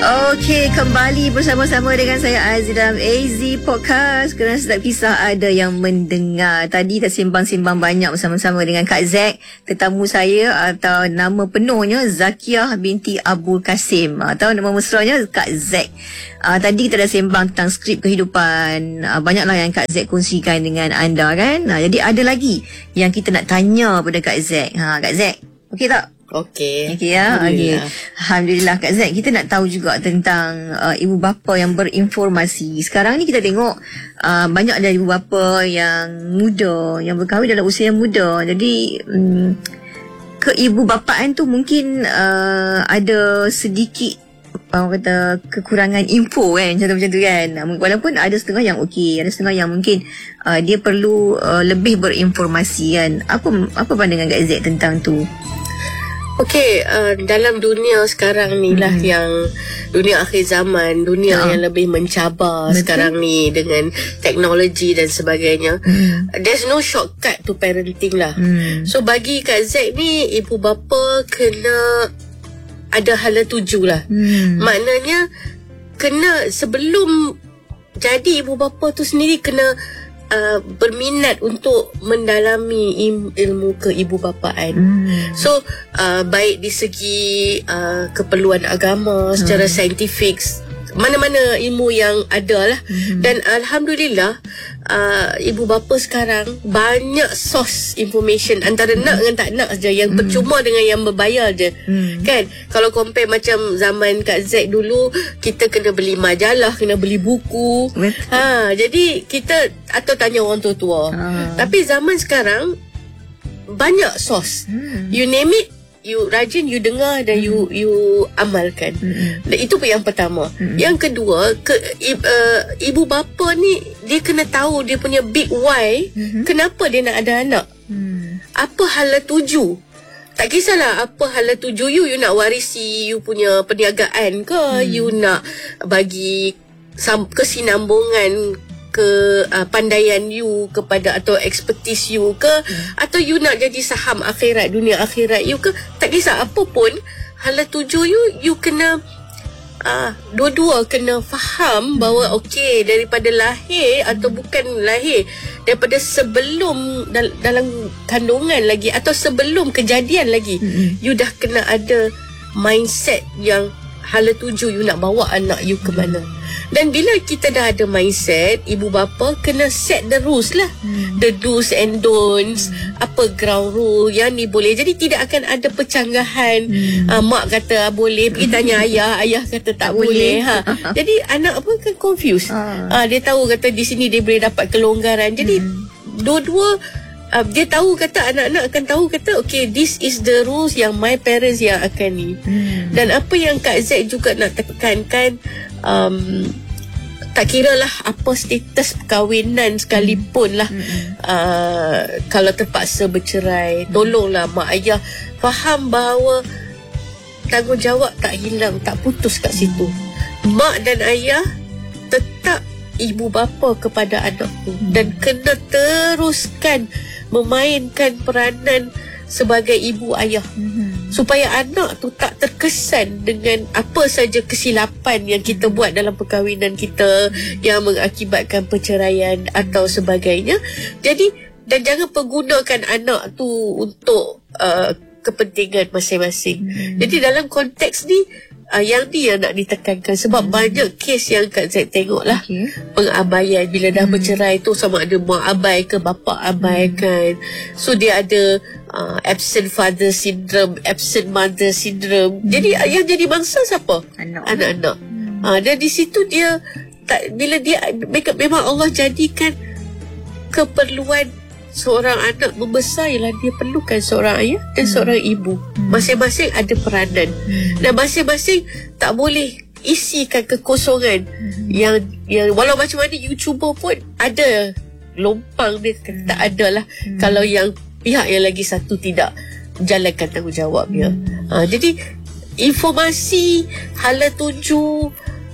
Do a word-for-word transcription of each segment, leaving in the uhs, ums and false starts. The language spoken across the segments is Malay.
Okey, kembali bersama-sama dengan saya Aziz dalam A Z Podcast. Kerana setiap kisah ada yang mendengar. Tadi kita sembang-sembang banyak bersama-sama dengan Kak Zack, tetamu saya, atau nama penuhnya Zakiah binti Abdul Kasim, atau nama mesranya Kak Zack. Uh, tadi kita dah sembang tentang skrip kehidupan. Uh, banyaklah yang Kak Zack kongsikan dengan anda kan. Uh, jadi ada lagi yang kita nak tanya pada Kak Zack. Ha, Kak Zack, okey tak? Okey. Okey ya. Alhamdulillah. Okay. Alhamdulillah Kak Zack, kita nak tahu juga tentang uh, ibu bapa yang berinformasi. Sekarang ni kita tengok uh, banyak ada ibu bapa yang muda, yang berkahwin dalam usia yang muda. Jadi um, keibubapaan tu mungkin uh, ada sedikit orang kata kekurangan info kan, macam tu macam tu kan. Walaupun ada setengah yang okey, ada setengah yang mungkin uh, dia perlu uh, lebih berinformasi kan. Apa apa pandangan Kak Zack tentang tu? Okey, uh, dalam dunia sekarang ni lah, hmm. yang dunia akhir zaman, dunia oh. yang lebih mencabar Betul. sekarang ni dengan teknologi dan sebagainya. Hmm. There's no shortcut to parenting lah. Hmm. So bagi Kak Zack ni, ibu bapa kena ada hala tuju lah. Hmm. Maknanya kena sebelum jadi ibu bapa tu sendiri kena Uh, berminat untuk mendalami im, ilmu keibubapaan. Hmm. So uh, baik di segi uh, keperluan agama, secara hmm. saintifik, mana-mana ilmu yang ada lah. Hmm. Dan Alhamdulillah uh, ibu bapa sekarang banyak source information, antara hmm. nak dengan tak nak je, yang hmm. percuma dengan yang berbayar je. Hmm. Kan, kalau compare macam zaman Kak Zack dulu, kita kena beli majalah, kena beli buku. ha, Jadi kita atau tanya orang tua-tua. ha. Tapi zaman sekarang banyak source. hmm. You name it, you rajin, you dengar dan hmm. you you amalkan. hmm. Dan itu pun yang pertama. hmm. Yang kedua, ke, uh, ibu bapa ni dia kena tahu dia punya big why. hmm. Kenapa dia nak ada anak. hmm. Apa hala tuju. Tak kisahlah apa hala tuju you. You nak warisi you punya perniagaan ke, hmm. you nak bagi sam- kesinambungan ke uh, pandaian you kepada, atau expertise you ke, hmm. atau you nak jadi saham akhirat, dunia akhirat you ke, tak kisah apa pun hala tuju you, you kena uh, dua-dua kena faham hmm. bahawa okey, daripada lahir atau bukan lahir, daripada sebelum dal- dalam kandungan lagi atau sebelum kejadian lagi, hmm. you dah kena ada mindset yang hala tuju you nak bawa anak you ke mana. Dan bila kita dah ada mindset, ibu bapa kena set the rules lah. hmm. The do's and don'ts. hmm. Apa ground rule, yang ni boleh. Jadi tidak akan ada percanggahan. hmm. uh, Mak kata boleh, pergi tanya ayah, ayah kata tak, tak boleh, boleh. Ha. Jadi anak pun kan confused. uh. Uh, Dia tahu kata di sini dia boleh dapat kelonggaran. Jadi hmm. dua-dua Uh, dia tahu kata, anak-anak akan tahu kata okay, this is the rules yang my parents yang akan ni. hmm. Dan apa yang Kak Zack juga nak tekankan, um, tak kira lah apa status perkahwinan sekalipun lah, hmm. uh, kalau terpaksa bercerai, tolonglah mak ayah faham bahawa tanggungjawab tak hilang, tak putus kat situ. Mak dan ayah tetap ibu bapa kepada anak tu, hmm. dan kena teruskan memainkan peranan sebagai ibu ayah, hmm. supaya anak tu tak terkesan dengan apa saja kesilapan yang kita buat dalam perkahwinan kita, hmm. yang mengakibatkan perceraian atau sebagainya. Jadi, dan jangan pergunakan anak tu untuk uh, kepentingan masing-masing. hmm. Jadi dalam konteks ni, Uh, yang ni yang nak ditekankan. Sebab hmm. banyak kes yang Kak Zack tengok lah, okay. pengabaian. Bila dah hmm. bercerai tu, sama ada mak abai ke bapa abai hmm. kan. So dia ada uh, absent father syndrome, absent mother syndrome. hmm. Jadi yang jadi bangsa siapa? Anak. Anak-anak. hmm. uh, Dan di situ dia tak, bila dia memang Allah jadikan keperluan seorang anak membesar, ialah dia perlukan seorang ayah dan hmm. seorang ibu. hmm. Masing-masing ada peranan, hmm. dan masing-masing tak boleh isikan kekosongan. hmm. yang yang walau macam mana you cuba pun ada lompang dia, hmm. tak ada lah hmm. kalau yang pihak yang lagi satu tidak jalankan tanggungjawabnya. hmm. uh, Jadi informasi, hala tuju,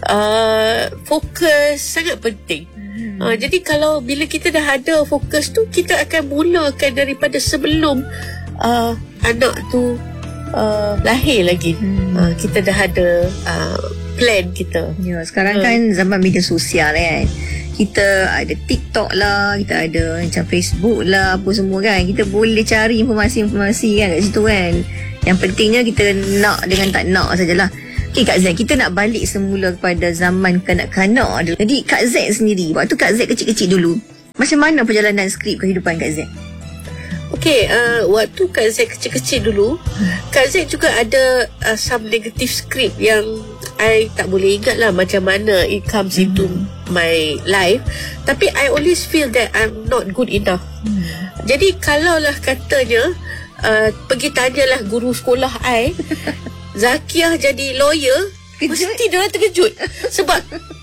uh, fokus sangat penting. Hmm. Uh, jadi kalau bila kita dah ada fokus tu, kita akan mulakan daripada sebelum uh, anak tu uh, lahir lagi. hmm. uh, Kita dah ada uh, plan kita. Ya, sekarang hmm. kan zaman media sosial kan, kita ada TikTok lah, kita ada macam Facebook lah, apa semua kan. Kita boleh cari informasi-informasi kan kat situ kan. Yang pentingnya kita nak dengan tak nak sajalah. Okay Kak Z, kita nak balik semula kepada zaman kanak-kanak dulu. Jadi Kak Z sendiri, waktu Kak Z kecil-kecil dulu, macam mana perjalanan skrip kehidupan Kak Z? Okay, uh, waktu Kak Z kecil-kecil dulu, Kak Z juga ada uh, some negative script yang I tak boleh ingat lah macam mana it comes hmm. into my life. Tapi I always feel that I'm not good enough. Hmm. Jadi kalaulah katanya uh, pergi tanyalah guru sekolah I, Zakiah jadi lawyer, mesti dia orang terkejut. Sebab